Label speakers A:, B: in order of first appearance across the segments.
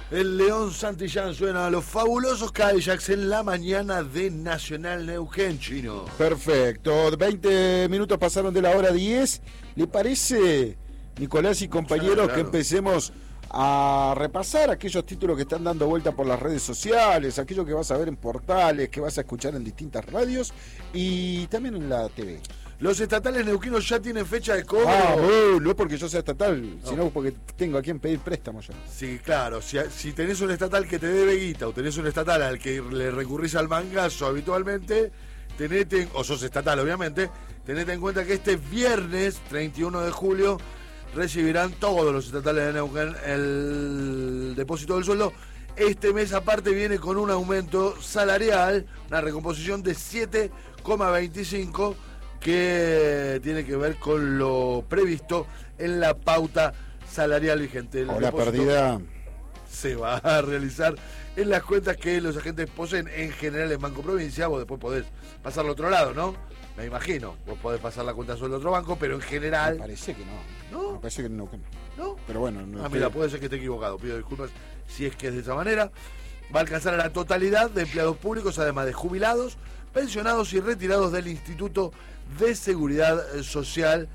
A: El León Santillán suena a los fabulosos Cadillacs en la mañana de Nacional Neuquén, Chino.
B: Perfecto, 20 minutos pasaron de la hora 10. ¿Le parece, Nicolás y compañeros, que empecemos a repasar aquellos títulos que están dando vuelta por las redes sociales, aquellos que vas a ver en portales, que vas a escuchar en distintas radios y también en la TV?
A: Los estatales neuquinos ya tienen fecha de cobro.
B: No es porque yo sea estatal, sino porque tengo a quien pedir préstamo ya.
A: Sí, claro, si tenés un estatal que te debe guita o tenés un estatal al que le recurrís al mangazo habitualmente, o sos estatal obviamente, tenete en cuenta que este viernes 31 de julio recibirán todos los estatales de Neuquén el depósito del sueldo. Este mes aparte viene con un aumento salarial, una recomposición de 7,25 que tiene que ver con lo previsto en la pauta salarial vigente.
B: La pérdida
A: se va a realizar en las cuentas que los agentes poseen en general en Banco Provincia. Vos después podés pasarlo al otro lado, ¿no? Me imagino. Vos podés pasar la cuenta solo al otro banco, pero en general...
B: Me parece que no.
A: ¿No?
B: Me parece que no.
A: ¿No?
B: Pero bueno... No
A: mira, puede ser que esté equivocado. Pido disculpas si es que es de esa manera. Va a alcanzar a la totalidad de empleados públicos, además de jubilados, pensionados y retirados del Instituto de Seguridad Social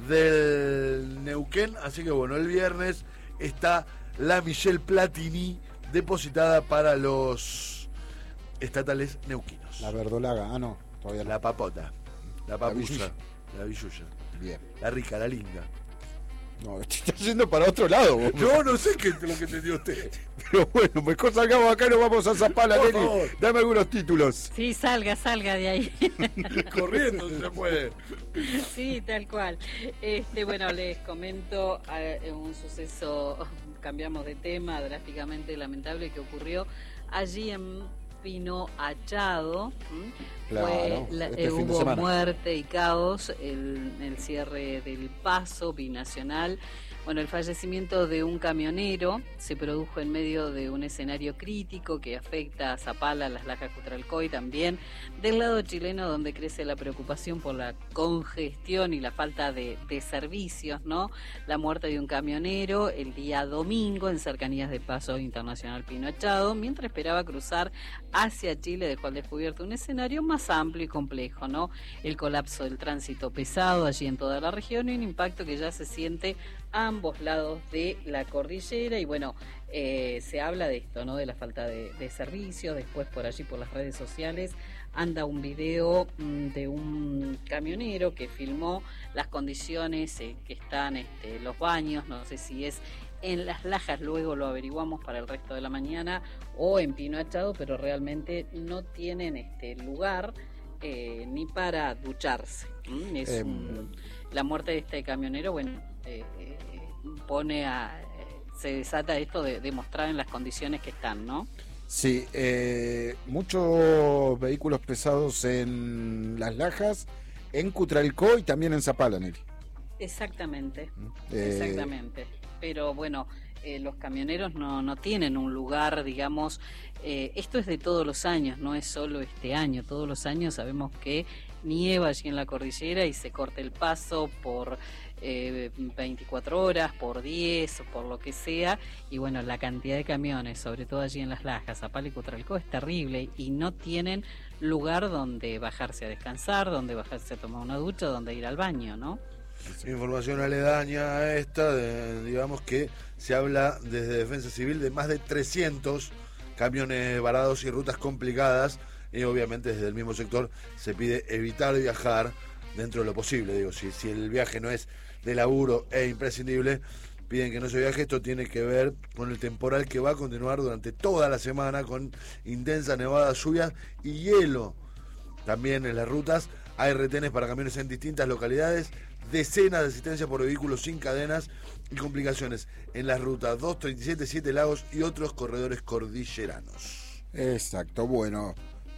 A: del Neuquén. Así que bueno, el viernes está la Michelle Platini depositada para los estatales neuquinos.
B: La verdolaga, no, todavía no.
A: La papota, la papusa, la billulla.
B: Bien.
A: La rica, la linda.
B: No, te está yendo para otro lado vos.
A: No sé qué es lo que entendió usted.
B: Pero bueno, mejor salgamos acá y nos vamos a Zapala, Nelly. Dame algunos títulos.
C: Sí, salga de ahí.
A: Corriendo se puede.
C: Sí, tal cual. Bueno, les comento un suceso, cambiamos de tema, drásticamente lamentable que ocurrió allí en Pino Achado.
B: Claro,
C: hubo muerte y caos, el cierre del paso binacional. Bueno, el fallecimiento de un camionero se produjo en medio de un escenario crítico que afecta a Zapala, Las Lajas, Cutralcó, también del lado chileno, donde crece la preocupación por la congestión y la falta de servicios, ¿no? La muerte de un camionero el día domingo en cercanías de Paso Internacional Pino Achado, mientras esperaba cruzar hacia Chile, dejó al descubierto un escenario más amplio y complejo, ¿no? El colapso del tránsito pesado allí en toda la región y un impacto que ya se siente a ambos lados de la cordillera. Y bueno, se habla de esto, ¿no? De la falta de servicios. Después por allí, por las redes sociales, anda un video de un camionero que filmó las condiciones que están los baños, no sé si es en Las Lajas, luego lo averiguamos para el resto de la mañana, o en Pino Achado, pero realmente no tienen lugar ni para ducharse. La muerte de este camionero, bueno, se desata esto de mostrar en las condiciones que están, ¿no?
B: Sí, muchos vehículos pesados en Las Lajas, en Cutralcó y también en Zapala, Nelly.
C: Exactamente. Pero bueno, los camioneros no tienen un lugar, digamos, esto es de todos los años, no es solo este año, todos los años sabemos que nieva allí en la cordillera y se corta el paso por 24 horas, por 10, por lo que sea, y bueno, la cantidad de camiones, sobre todo allí en Las Lajas, Zapala y Cutralcó, es terrible y no tienen lugar donde bajarse a descansar, donde bajarse a tomar una ducha, donde ir al baño, ¿no?
A: Información aledaña a esta, digamos que se habla desde Defensa Civil de más de 300 camiones varados y rutas complicadas, y obviamente desde el mismo sector se pide evitar viajar dentro de lo posible. Digo, si el viaje no es de laburo e imprescindible, piden que no se viaje. Esto tiene que ver con el temporal que va a continuar durante toda la semana, con intensa nevada, lluvia y hielo. También en las rutas hay retenes para camiones en distintas localidades, decenas de asistencias por vehículos sin cadenas y complicaciones en las rutas 237, 7 Lagos y otros corredores cordilleranos.
B: Exacto, bueno.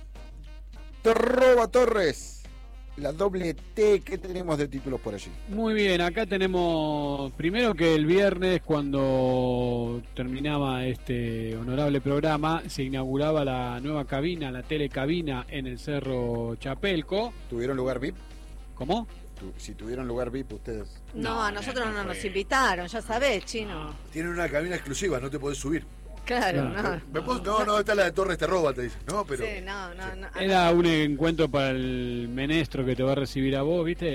B: Roba Torres, la doble T, ¿qué tenemos de títulos por allí?
D: Muy bien, acá tenemos primero que el viernes, cuando terminaba este honorable programa, se inauguraba la nueva cabina, la telecabina en el Cerro Chapelco.
B: ¿Tuvieron lugar VIP?
D: ¿Cómo?
B: Si tuvieron lugar VIP ustedes.
E: No, a nosotros no nos invitaron, ya sabés, Chino.
A: Tienen una cabina exclusiva, no te podés subir.
C: Claro,
A: no, esta es la de Torres te roba, te dicen. No, pero...
C: Sí, no.
D: Era un encuentro para el menestro que te va a recibir a vos, ¿viste?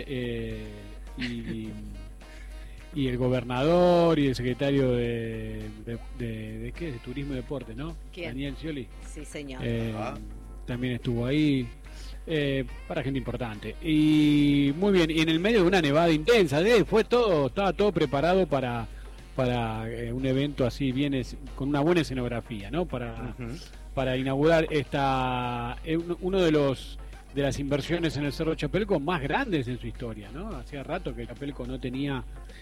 D: Y el gobernador y el secretario de ¿qué? De Turismo y Deporte, ¿no?
C: ¿Quién?
D: Daniel Scioli.
C: Sí, señor.
D: También estuvo ahí. Para gente importante. Y muy bien, y en el medio de una nevada intensa, estaba todo preparado para un evento así, con una buena escenografía, ¿no? Para inaugurar uno de las inversiones en el Cerro Chapelco más grandes en su historia, ¿no? Hacía rato que Chapelco no tenía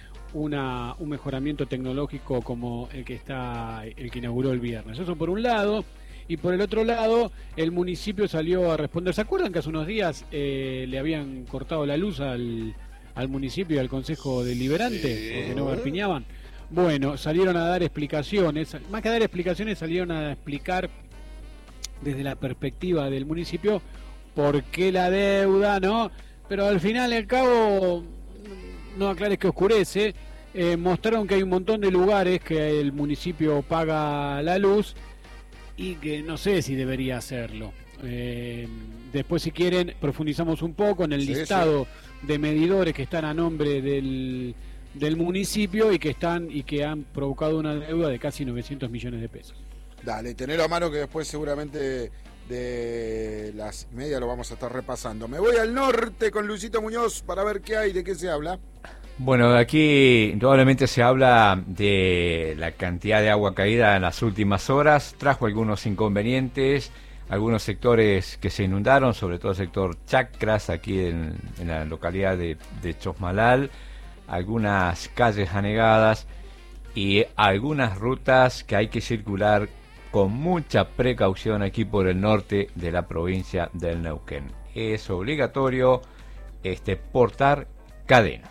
D: un mejoramiento tecnológico como el que inauguró el viernes. Eso por un lado. Y por el otro lado, el municipio salió a responder. ¿Se acuerdan que hace unos días le habían cortado la luz al municipio y al Consejo Deliberante? Porque no garpiñaban. Bueno, salieron a dar explicaciones. Más que dar explicaciones, salieron a explicar desde la perspectiva del municipio por qué la deuda, ¿no? Pero al final y al cabo, no aclares que oscurece. Mostraron que hay un montón de lugares que el municipio paga la luz y que no sé si debería hacerlo. Después, si quieren, profundizamos un poco en el listado de medidores que están a nombre del municipio y que han provocado una deuda de casi 900 millones de pesos.
B: Dale, tenelo a mano que después seguramente de las medias lo vamos a estar repasando. Me voy al norte con Luisito Muñoz para ver qué hay, de qué se habla.
E: Bueno, aquí indudablemente se habla de la cantidad de agua caída en las últimas horas. Trajo algunos inconvenientes, algunos sectores que se inundaron, sobre todo el sector Chacras, aquí en la localidad de Chosmalal, algunas calles anegadas y algunas rutas que hay que circular con mucha precaución aquí por el norte de la provincia del Neuquén. Es obligatorio portar cadenas.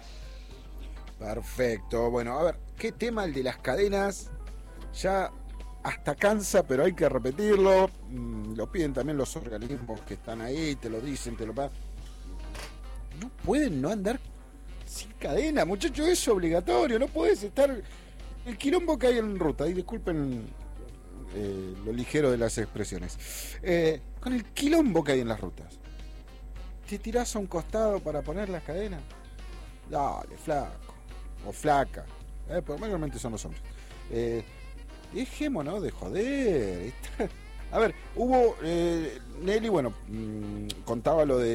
B: Perfecto. Bueno, a ver, ¿qué tema el de las cadenas? Ya hasta cansa, pero hay que repetirlo. Lo piden también los organismos que están ahí, te lo dicen, No pueden no andar sin cadena, muchachos, es obligatorio. No puedes estar... El quilombo que hay en ruta, y disculpen lo ligero de las expresiones. Con el quilombo que hay en las rutas, ¿te tirás a un costado para poner las cadenas? Dale, flaco. O flaca, porque mayormente son los hombres. Dejémonos de joder. A ver, hubo Nelly, bueno, contaba lo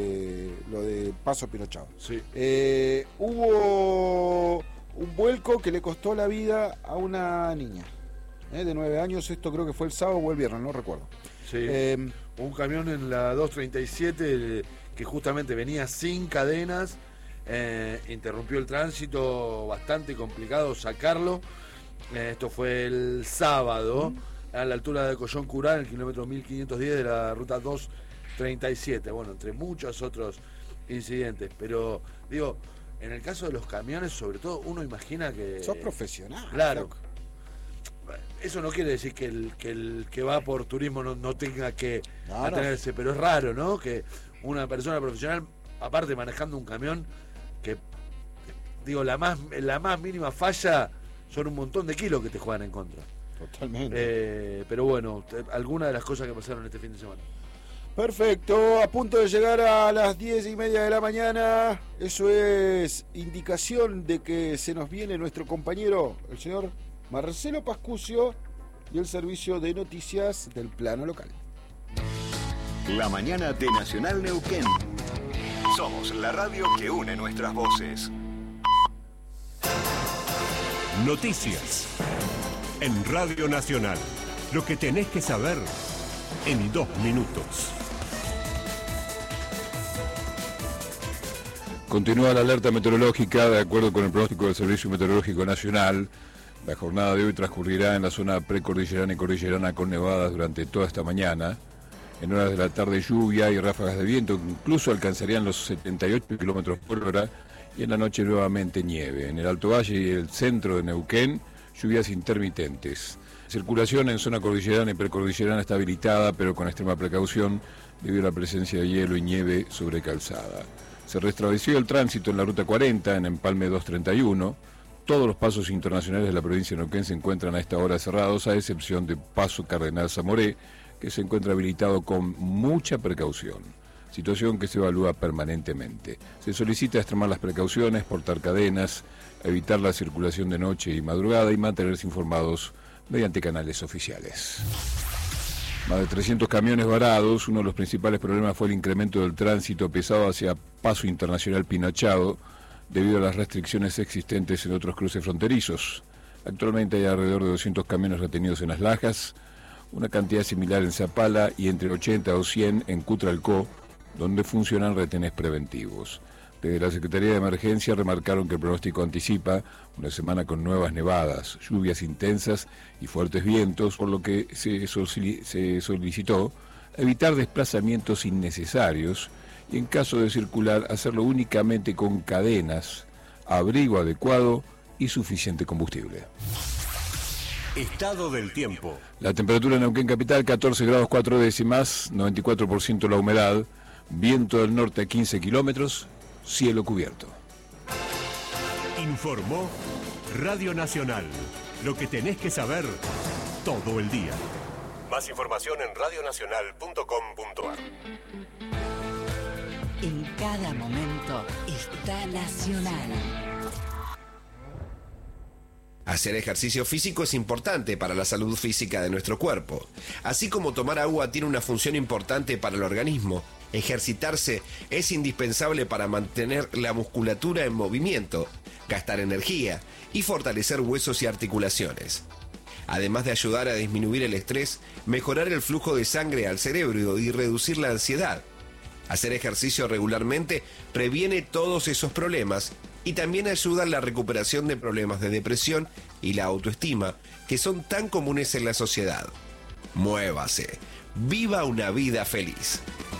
B: de Paso Pinochado.
A: Sí.
B: Hubo un vuelco que le costó la vida a una niña de 9 años. Esto creo que fue el sábado o el viernes, no recuerdo.
A: Sí. Un camión en la 237 que justamente venía sin cadenas. Interrumpió el tránsito, bastante complicado sacarlo. Esto fue el sábado a la altura de Collón Curán, el kilómetro 1510 de la ruta 237. Bueno, entre muchos otros incidentes, pero digo, en el caso de los camiones, sobre todo, uno imagina que...
B: Sos profesional.
A: Claro. Eso no quiere decir que el que va por turismo no tenga que atenerse, pero es raro, ¿no? Que una persona profesional, aparte manejando un camión, que digo, la más mínima falla son un montón de kilos que te juegan en contra.
B: Totalmente.
A: Pero bueno, algunas de las cosas que pasaron este fin de semana.
B: Perfecto, a punto de llegar a las 10:30 de la mañana. Eso es indicación de que se nos viene nuestro compañero, el señor Marcelo Pascucio, y el servicio de noticias del plano local.
F: La mañana de Nacional Neuquén. Somos la radio que une nuestras voces.
G: Noticias en Radio Nacional. Lo que tenés que saber en 2 minutos.
H: Continúa la alerta meteorológica de acuerdo con el pronóstico del Servicio Meteorológico Nacional. La jornada de hoy transcurrirá en la zona precordillerana y cordillerana con nevadas durante toda esta mañana. En horas de la tarde lluvia y ráfagas de viento que incluso alcanzarían los 78 kilómetros por hora, y en la noche nuevamente nieve. En el Alto Valle y el centro de Neuquén, lluvias intermitentes. Circulación en zona cordillerana y precordillerana está habilitada, pero con extrema precaución debido a la presencia de hielo y nieve sobre calzada. Se restableció el tránsito en la ruta 40 en Empalme 231, Todos los pasos internacionales de la provincia de Neuquén se encuentran a esta hora cerrados, a excepción de Paso Cardenal Zamoré, que se encuentra habilitado con mucha precaución, situación que se evalúa permanentemente. Se solicita extremar las precauciones, portar cadenas, evitar la circulación de noche y madrugada y mantenerse informados mediante canales oficiales. Más de 300 camiones varados. Uno de los principales problemas fue el incremento del tránsito pesado hacia Paso Internacional Pinachado, debido a las restricciones existentes en otros cruces fronterizos. Actualmente hay alrededor de 200 camiones retenidos en Las Lajas, una cantidad similar en Zapala y entre 80 o 100 en Cutralcó, donde funcionan retenes preventivos. Desde la Secretaría de Emergencia remarcaron que el pronóstico anticipa una semana con nuevas nevadas, lluvias intensas y fuertes vientos, por lo que se solicitó evitar desplazamientos innecesarios y en caso de circular hacerlo únicamente con cadenas, abrigo adecuado y suficiente combustible.
G: Estado del tiempo.
H: La temperatura en Neuquén capital 14 grados 4 décimas, 94% la humedad, viento del norte a 15 kilómetros, cielo cubierto.
G: Informó Radio Nacional. Lo que tenés que saber todo el día. Más información en radionacional.com.ar.
I: En cada momento está Nacional.
J: Hacer ejercicio físico es importante para la salud física de nuestro cuerpo. Así como tomar agua tiene una función importante para el organismo, ejercitarse es indispensable para mantener la musculatura en movimiento, gastar energía y fortalecer huesos y articulaciones. Además de ayudar a disminuir el estrés, mejorar el flujo de sangre al cerebro y reducir la ansiedad. Hacer ejercicio regularmente previene todos esos problemas y también ayuda a la recuperación de problemas de depresión y la autoestima que son tan comunes en la sociedad. Muévase, viva una vida feliz.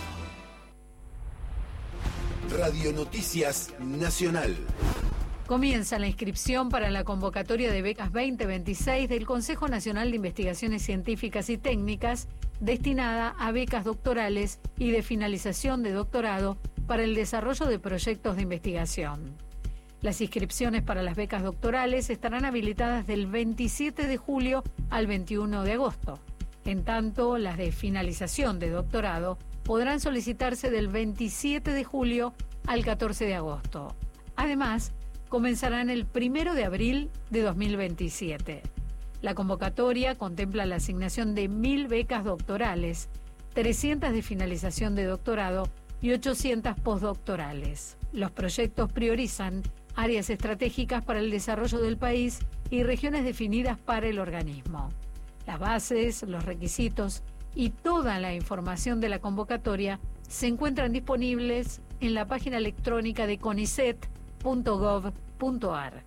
F: Radio Noticias Nacional.
K: Comienza la inscripción para la convocatoria de becas 2026 del Consejo Nacional de Investigaciones Científicas y Técnicas, destinada a becas doctorales y de finalización de doctorado para el desarrollo de proyectos de investigación. Las inscripciones para las becas doctorales estarán habilitadas del 27 de julio al 21 de agosto. En tanto, las de finalización de doctorado podrán solicitarse del 27 de julio al 14 de agosto. Además, comenzarán el 1 de abril de 2027. La convocatoria contempla la asignación de 1.000 becas doctorales, 300 de finalización de doctorado y 800 postdoctorales. Los proyectos priorizan áreas estratégicas para el desarrollo del país y regiones definidas para el organismo. Las bases, los requisitos y toda la información de la convocatoria se encuentran disponibles en la página electrónica de conicet.gov.ar.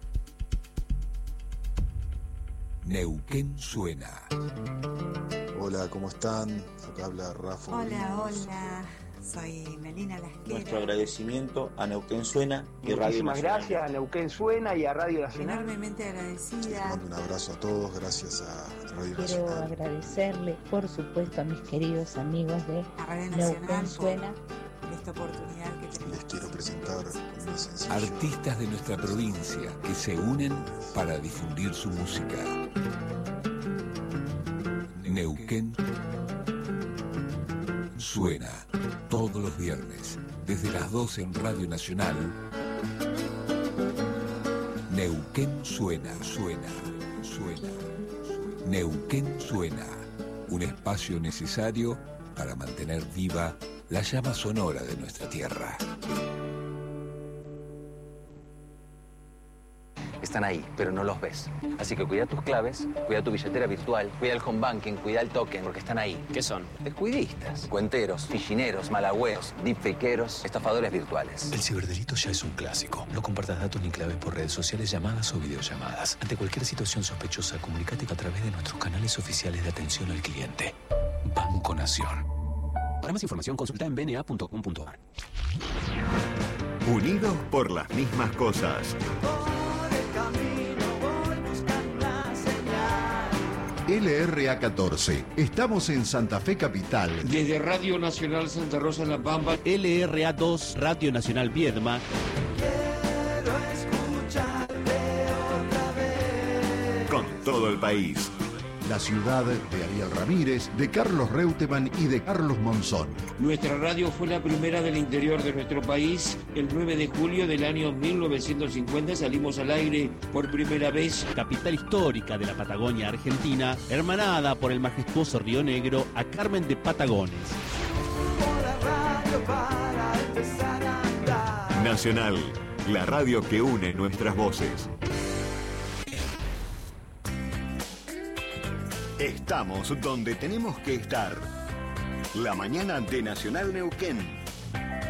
L: Neuquén suena.
M: Hola, ¿cómo están? Acá habla Rafa.
N: Hola, soy Melina Lasquera.
O: Nuestro agradecimiento a Neuquén Suena y Radio Nacional.
P: Muchísimas gracias a Neuquén Suena y a Radio Nacional.
N: Enormemente agradecida.
M: Les mando un abrazo a todos, gracias a Radio
Q: Nacional.
M: Quiero
Q: agradecerle, por supuesto, a mis queridos amigos de Neuquén Suena.
N: Esta oportunidad que tenemos.
M: Les quiero presentar un sencillo.
L: Artistas de nuestra provincia que se unen para difundir su música. Neuquén Suena, todos los viernes, desde las 12 en Radio Nacional. Neuquén suena. Neuquén Suena, un espacio necesario para mantener viva la llama sonora de nuestra tierra.
R: Están ahí, pero no los ves. Así que cuida tus claves, cuida tu billetera virtual, cuida el home banking, cuida el token, porque están ahí. ¿Qué son? Descuidistas, cuenteros, fichineros, malagüeos, deepfakeros, estafadores virtuales.
S: El ciberdelito ya es un clásico. No compartas datos ni claves por redes sociales, llamadas o videollamadas. Ante cualquier situación sospechosa, comunícate a través de nuestros canales oficiales de atención al cliente. Banco Nación. Para más información, consulta en bna.com.ar.
F: Unidos por las mismas cosas. LRA 14. Estamos en Santa Fe Capital.
T: Desde Radio Nacional Santa Rosa La Pampa.
U: LRA 2, Radio Nacional Viedma.
V: Quiero escucharte otra
F: al país.
U: La ciudad de Ariel Ramírez, de Carlos Reutemann y de Carlos Monzón.
T: Nuestra radio fue la primera del interior de nuestro país. El 9 de julio del año 1950 salimos al aire por primera vez.
V: Capital histórica de la Patagonia Argentina, hermanada por el majestuoso Río Negro a Carmen de Patagones.
F: Nacional, la radio que une nuestras voces. Estamos donde tenemos que estar. La mañana de Nacional Neuquén.